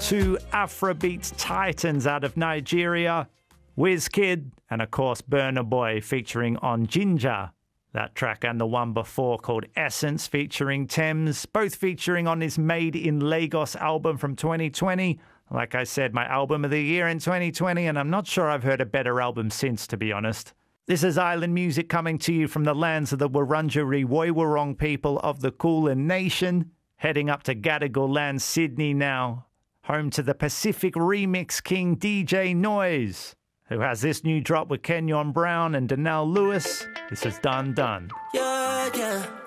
two Afrobeat titans out of Nigeria, Wizkid and of course Burna Boy featuring on Ginger. That track and the one before called Essence featuring Thames, both featuring on his Made in Lagos album from 2020. Like I said, my album of the year in 2020, and I'm not sure I've heard a better album since, to be honest. This is Island Music coming to you from the lands of the Wurundjeri Woiwurrung people of the Kulin Nation, heading up to Gadigal land, Sydney now, home to the Pacific Remix King DJ Noise, who has this new drop with Kenyon Brown and Danelle Lewis. This is Done Done. Yeah, yeah.